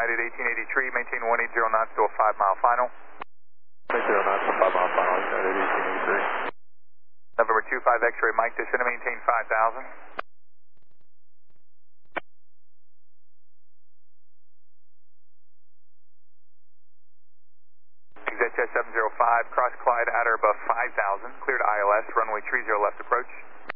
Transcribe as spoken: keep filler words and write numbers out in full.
United eighteen eighty-three, maintain one eighty knots to a five mile final. eighty knots to five mile final, United eighteen eighty-three. November two five X-ray, Mike, descend and maintain five thousand. Exit seven zero five, cross Clyde at or above five thousand, cleared I L S, runway three zero left approach.